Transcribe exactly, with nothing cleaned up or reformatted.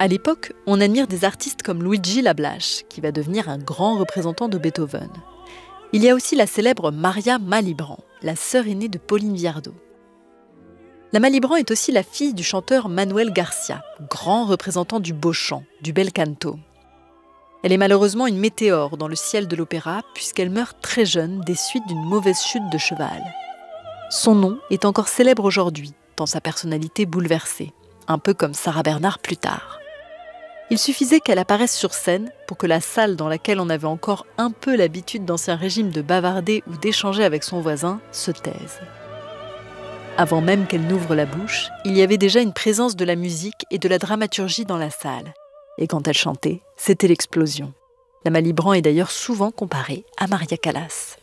À l'époque, on admire des artistes comme Luigi Lablache, qui va devenir un grand représentant de Beethoven. Il y a aussi la célèbre Maria Malibran, la sœur aînée de Pauline Viardot. La Malibran est aussi la fille du chanteur Manuel Garcia, grand représentant du beau chant, du bel canto. Elle est malheureusement une météore dans le ciel de l'opéra puisqu'elle meurt très jeune des suites d'une mauvaise chute de cheval. Son nom est encore célèbre aujourd'hui, tant sa personnalité bouleversée, un peu comme Sarah Bernhardt plus tard. Il suffisait qu'elle apparaisse sur scène pour que la salle dans laquelle on avait encore un peu l'habitude d'Ancien Régime de bavarder ou d'échanger avec son voisin se taise. Avant même qu'elle n'ouvre la bouche, il y avait déjà une présence de la musique et de la dramaturgie dans la salle. Et quand elle chantait, c'était l'explosion. La Malibran est d'ailleurs souvent comparée à Maria Callas.